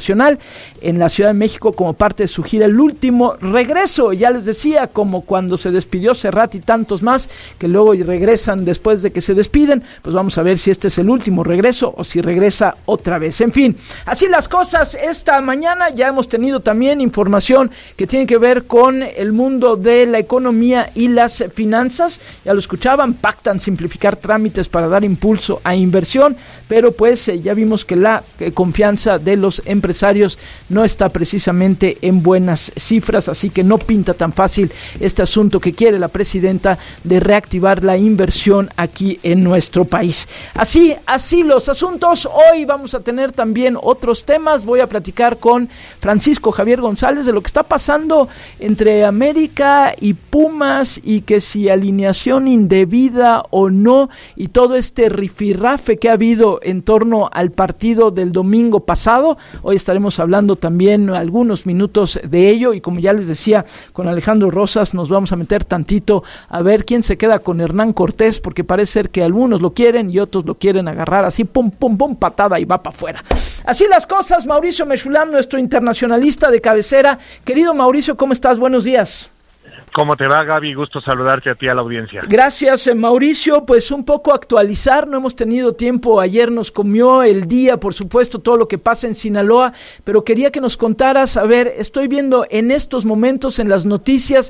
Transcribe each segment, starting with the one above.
internacional en la Ciudad de México como parte de su gira El Último Regreso. Ya les decía, como cuando se despidió Serrat y tantos más que luego regresan después de que se despiden, pues vamos a ver si este es el último regreso o si regresa otra vez. En fin, así las cosas. Esta mañana ya hemos tenido también información que tiene que ver con el mundo de la economía y las finanzas. Ya lo escuchaban, pactan simplificar trámites para dar impulso a inversión, pero pues ya vimos que la confianza de los empresarios no está precisamente en buenas cifras, así que no pinta tan fácil este asunto que quiere la presidenta de reactivar la inversión aquí en nuestro país. Así los asuntos. Hoy vamos a tener también otros temas. Voy a platicar con Francisco Javier González de lo que está pasando entre América y Pumas, y que si alineación indebida o no, y todo este rifirrafe que ha habido en torno al partido del domingo pasado. Hoy estaremos hablando también algunos minutos de ello, y como ya les decía, con Alejandro Rosas nos vamos a meter tantito a ver quién se queda con Hernán Cortés, porque parece ser que algunos lo quieren y otros lo quieren agarrar así, pum, pum, pum, patada y va para afuera. Así las cosas. Mauricio Meshulam, nuestro internacionalista de cabecera. Querido Mauricio, ¿cómo estás? Buenos días. ¿Cómo te va, Gaby? Gusto saludarte a ti, a la audiencia. Gracias, Mauricio. Pues un poco actualizar, no hemos tenido tiempo. Ayer nos comió el día, por supuesto, todo lo que pasa en Sinaloa, pero quería que nos contaras, a ver, estoy viendo en estos momentos en las noticias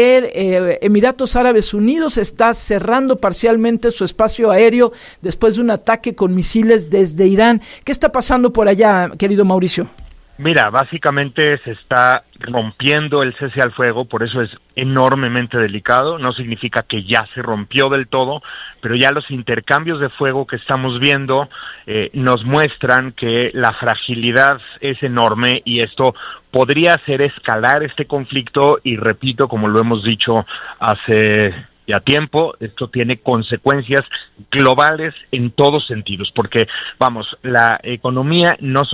que Emiratos Árabes Unidos está cerrando parcialmente su espacio aéreo después de un ataque con misiles desde Irán. ¿Qué está pasando por allá, querido Mauricio? Mira, básicamente se está rompiendo el cese al fuego, por eso es enormemente delicado. No significa que ya se rompió del todo, pero ya los intercambios de fuego que estamos viendo nos muestran que la fragilidad es enorme, y esto podría hacer escalar este conflicto. Y repito, como lo hemos dicho hace ya tiempo, esto tiene consecuencias globales en todos sentidos, porque vamos, la economía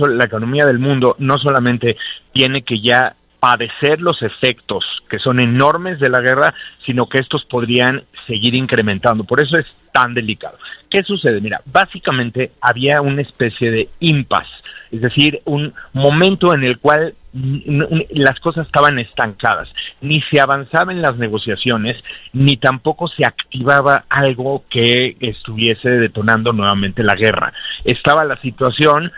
del mundo no solamente tiene que ya padecer los efectos que son enormes de la guerra, sino que estos podrían seguir incrementando. Por eso es tan delicado. ¿Qué sucede? Mira, básicamente había una especie de impasse, es decir, un momento en el cual las cosas estaban estancadas, ni se avanzaba en las negociaciones, ni tampoco se activaba algo que estuviese detonando nuevamente la guerra. Estaba la situación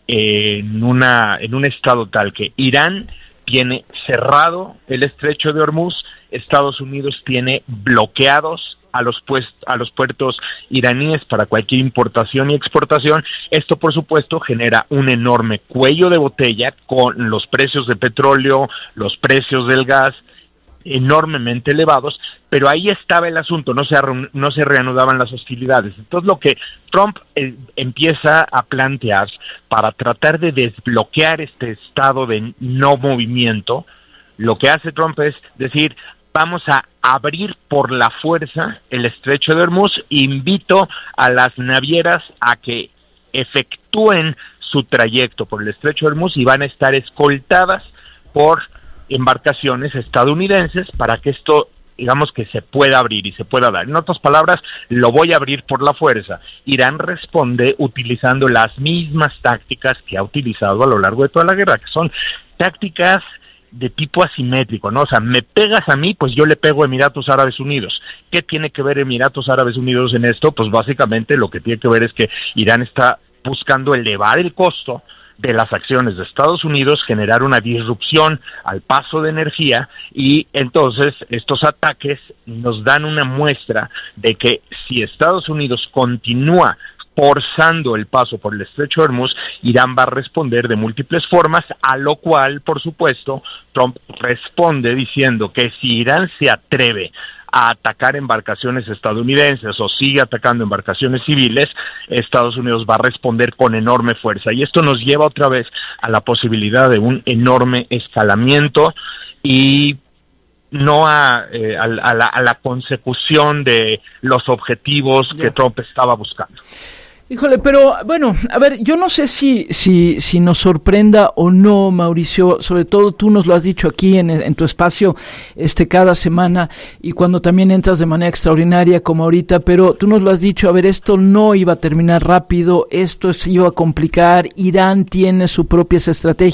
en un estado tal que Irán tiene cerrado el estrecho de Hormuz, Estados Unidos tiene bloqueados a los puertos iraníes para cualquier importación y exportación. Esto, por supuesto, genera un enorme cuello de botella con los precios de petróleo, los precios del gas enormemente elevados, pero ahí estaba el asunto, no se reanudaban las hostilidades. Entonces, lo que Trump empieza a plantear para tratar de desbloquear este estado de no movimiento, lo que hace Trump es decir: vamos a abrir por la fuerza el estrecho de Hormuz. Invito a las navieras a que efectúen su trayecto por el estrecho de Hormuz y van a estar escoltadas por embarcaciones estadounidenses para que esto, digamos, que se pueda abrir y se pueda dar. En otras palabras, lo voy a abrir por la fuerza. Irán responde utilizando las mismas tácticas que ha utilizado a lo largo de toda la guerra, que son tácticas de tipo asimétrico, ¿no? O sea, me pegas a mí, pues yo le pego a Emiratos Árabes Unidos. ¿Qué tiene que ver Emiratos Árabes Unidos en esto? Pues básicamente lo que tiene que ver es que Irán está buscando elevar el costo de las acciones de Estados Unidos, generar una disrupción al paso de energía, y entonces estos ataques nos dan una muestra de que si Estados Unidos continúa forzando el paso por el estrecho de Hormuz, Irán va a responder de múltiples formas, a lo cual, por supuesto, Trump responde diciendo que si Irán se atreve a atacar embarcaciones estadounidenses o sigue atacando embarcaciones civiles, Estados Unidos va a responder con enorme fuerza. Y esto nos lleva otra vez a la posibilidad de un enorme escalamiento y no a la consecución de los objetivos que Trump estaba buscando. Híjole, pero bueno, a ver, yo no sé si nos sorprenda o no, Mauricio, sobre todo tú nos lo has dicho aquí en tu espacio cada semana, y cuando también entras de manera extraordinaria como ahorita, pero tú nos lo has dicho, a ver, esto no iba a terminar rápido, esto se iba a complicar, Irán tiene sus propias estrategias.